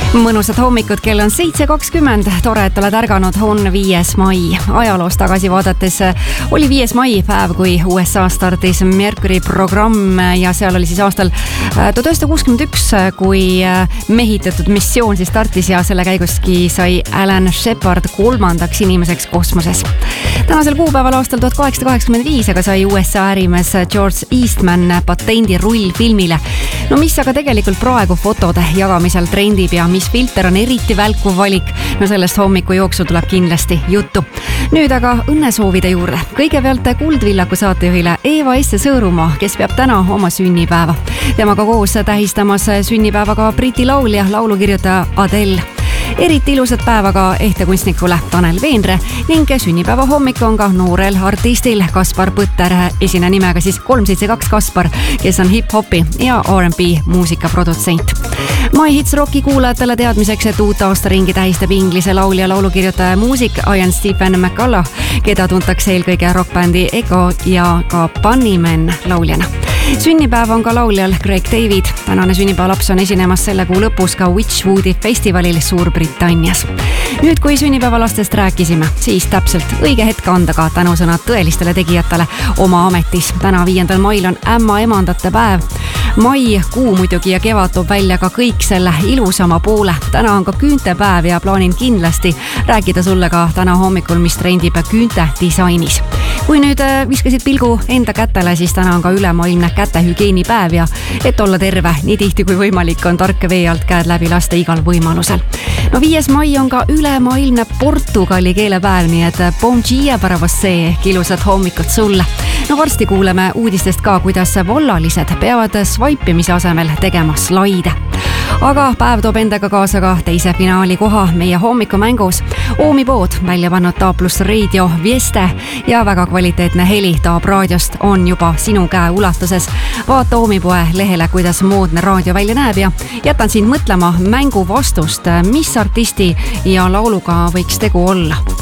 Mõnusat hommikut, kell on 7.20, tore, et oled ärganud, on 5. mai. Ajaloos tagasi vaadates oli 5. mai päev, kui USA startis Mercury programm ja seal oli siis aastal 1961, kui mehitatud missioon siis startis ja selle käiguski sai Alan Shepard 3. inimeseks kosmoses. Tänasel kuupäeval aastal 1885 aga sai USA ärimees George Eastman patendi rullfilmile. No mis aga tegelikult praegu fotode jagamisel trendib ja mis filter on eriti välkuv valik, no sellest hommiku jooksu tuleb kindlasti juttu. Nüüd aga õnnesoovide juurde. Kõigepealt Kuldvillaku saatejuhile Eva Esse Sõõrumaa, kes peab täna oma sünnipäeva. Temaga koos tähistamas sünnipäeva ka Briti laulja, laulukirjutaja Adele. Eriti ilusat päeva ka ehtekunstnikule Tanel Veenre ning sünnipäeva hommik on ka noorel artistil Kaspar Põtter, esine nimega siis 372 Kaspar, kes on hip-hopi ja R&B muusikaprodutsent. My Hits Rocki kuulajatele teadmiseks, et uut aastaringi tähistab inglise laulja, laulukirjutaja muusik Ian Stephen McCullough, keda tuntakse eelkõige rockbändi Ego ja ka Bunnymen lauljana. Sünnipäev on ka lauljal Craig David. Tänane sünnipäevalaps on esinemas selle kuu lõpus ka Witchwoodi festivalil Suurbritannias. Nüüd, kui sünnipäevalastest rääkisime, siis täpselt õige hetk anda ka tänusõnad tõelistele tegijatele oma ametis. Täna 5. mail on ämmaemandate päev. Mai kuu muidugi ja kevad toob välja ka kõik selle ilusama poole. Täna on ka küüntepäev ja plaanin kindlasti rääkida sulle ka täna hommikul, mis trendib küünte disainis. Kui nüüd viskasid pilgu enda kätele, siis täna on ka ülemaailmne kätehügieenipäev ja et olla terve, nii tihti kui võimalik on tark vee alt käed läbi lasta igal võimalusel. No 5. mai on ka ülemaailmne portugali keelepäev, nii et bon dia para você ehk ilusat hommikut sulle. No varsti kuuleme uudistest ka, kuidas vollalised peavad swipe'imise asemel tegema slaide. Aga päev toob endaga kaasa ka teise finaali koha meie hommikumängus. Oomi pood välja pannud Taab+ Radio Vieste ja väga kvaliteetne heli Taab raadiost on juba sinu käe ulatuses. Vaata Oomi poe lehele, kuidas moodne raadio välja näeb ja jätan sind mõtlema mängu vastust, mis artisti ja lauluga võiks tegu olla.